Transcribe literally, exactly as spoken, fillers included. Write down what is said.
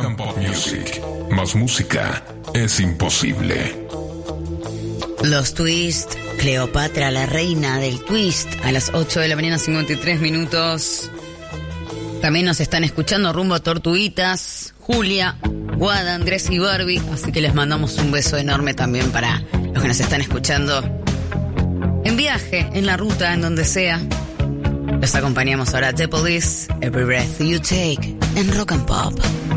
and Pop Music. Más música es imposible. Los Twist, Cleopatra, la reina del twist, a las ocho de la mañana, cincuenta y tres minutos. También nos están escuchando rumbo a Tortuguitas, Julia, Guada, Andrés y Barbie. Así que les mandamos un beso enorme también para los que nos están escuchando en viaje, en la ruta, en donde sea. Los acompañamos ahora, The Police, Every Breath You Take, en Rock and Pop.